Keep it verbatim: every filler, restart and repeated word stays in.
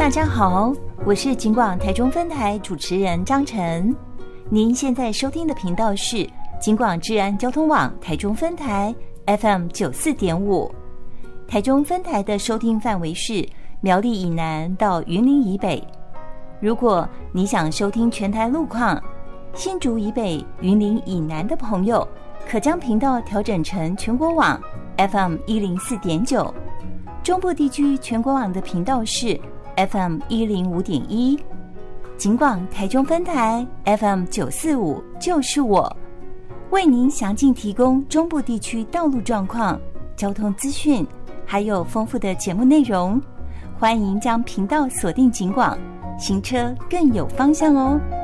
大家好，我是警广台中分台主持人张晨。您现在收听的频道是警广治安交通网台中分台 F M 九十四点五。台中分台的收听范围是苗栗以南到云林以北。如果你想收听全台路况，新竹以北、云林以南的朋友，可将频道调整成全国网 F M 一零四点九。中部地区全国网的频道是 F M 一零五点一。警广台中分台 F M 九四五就是我，为您详尽提供中部地区道路状况、交通资讯，还有丰富的节目内容。欢迎将频道锁定警广，行车更有方向哦。